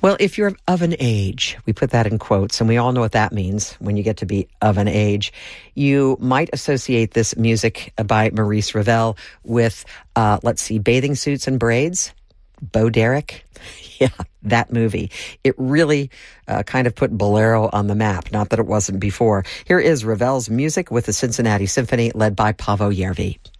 Well, if you're of an age, we put that in quotes, and we all know what that means when you get to be of an age, you might associate this music by Maurice Ravel with, Bathing Suits and Braids, Bo Derek. Yeah, that movie. It really kind of put Bolero on the map, not that it wasn't before. Here is Ravel's music with the Cincinnati Symphony led by Paavo Järvi.